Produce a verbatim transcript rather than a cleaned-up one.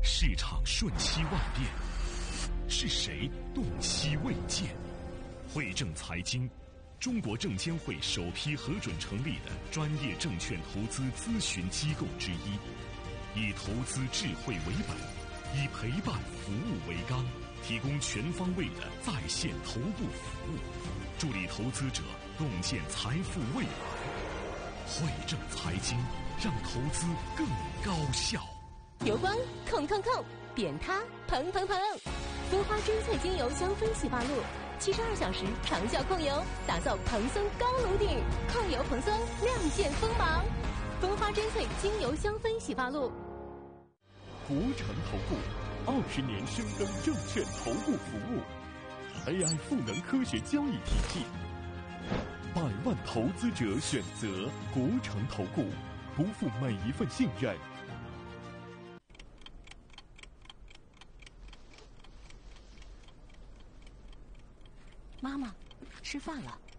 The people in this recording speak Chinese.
市场瞬息万变，是谁动息未见？汇正财经，中国证监会首批核准成立的专业证券投资咨询机构之一，以投资智慧为本，以陪伴服务为纲，提供全方位的在线头部服务，助力投资者洞见财富未来。汇正财经，让投资更高效。 油光控控控，扁塌蓬蓬蓬，蜂花珍萃精油香氛洗发露，七十二小时长效控油，打造蓬松高颅顶，控油蓬松，亮剑锋芒。蜂花珍萃精油香氛洗发露。 国诚投顾二十年深耕证券投顾服务 ，A I 赋能科学交易体系，百万投资者选择国诚投顾，不负每一份信任。 妈妈，吃饭了。